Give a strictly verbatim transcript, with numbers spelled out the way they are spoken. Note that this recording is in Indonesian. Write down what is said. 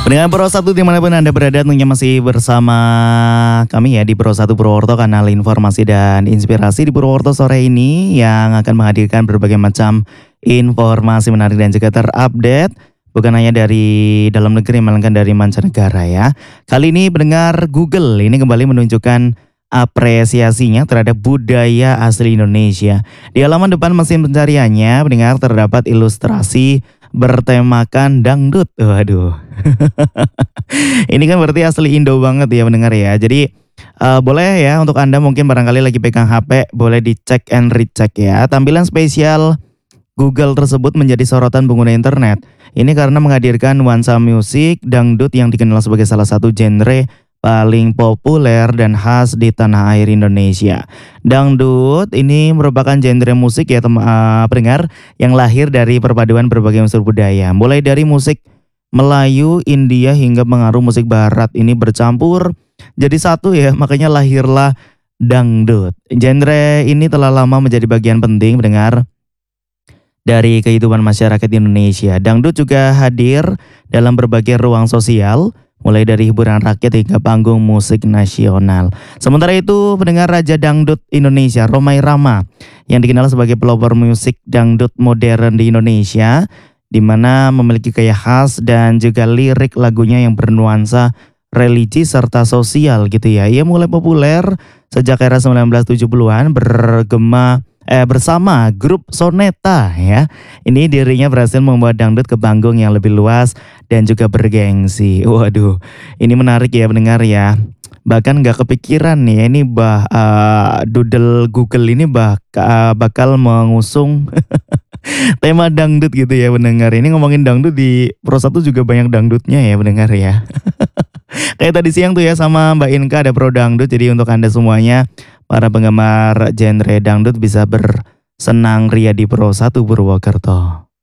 Pendengar Pro satu dimanapun Anda berada, tentunya masih bersama kami ya di Pro satu Purwokerto, kanal informasi dan inspirasi di Purwokerto sore ini yang akan menghadirkan berbagai macam informasi menarik dan juga terupdate. Bukan hanya dari dalam negeri, melainkan dari mancanegara ya. Kali ini pendengar, Google ini kembali menunjukkan apresiasinya terhadap budaya asli Indonesia. Di halaman depan mesin pencariannya, pendengar, terdapat ilustrasi bertemakan dangdut. Waduh. Ini kan berarti asli Indo banget ya pendengar ya. Jadi uh, boleh ya untuk Anda mungkin barangkali lagi pegang H P, boleh dicek and recheck ya. Tampilan spesial Google tersebut menjadi sorotan pengguna internet. Ini karena menghadirkan nuansa musik dangdut yang dikenal sebagai salah satu genre paling populer dan khas di tanah air Indonesia. Dangdut ini merupakan genre musik ya tem- uh, pendengar yang lahir dari perpaduan berbagai unsur budaya. Mulai dari musik Melayu, India hingga pengaruh musik barat ini bercampur jadi satu ya, makanya lahirlah dangdut. Genre ini telah lama menjadi bagian penting pendengar dari kehidupan masyarakat Indonesia. Dangdut juga hadir dalam berbagai ruang sosial, mulai dari hiburan rakyat hingga panggung musik nasional. Sementara itu, pendengar, Raja Dangdut Indonesia, Rhomai Rama, yang dikenal sebagai pelopor musik dangdut modern di Indonesia, di mana memiliki gaya khas dan juga lirik lagunya yang bernuansa religi serta sosial gitu ya. Ia mulai populer sejak era sembilan belas tujuh puluhan bergema eh bersama grup Soneta ya. Ini dirinya berhasil membawa dangdut ke panggung yang lebih luas dan juga bergengsi. Waduh, ini menarik ya pendengar ya. Bahkan nggak kepikiran nih ini bah uh, doodle Google ini bah uh, bakal mengusung tema dangdut gitu ya pendengar. Ini ngomongin dangdut di Pro satu juga banyak dangdutnya ya pendengar ya. Kayak tadi siang tuh ya sama Mbak Inka ada Pro Dangdut. Jadi untuk Anda semuanya para penggemar genre dangdut bisa bersenang ria di Pro satu Purwokerto.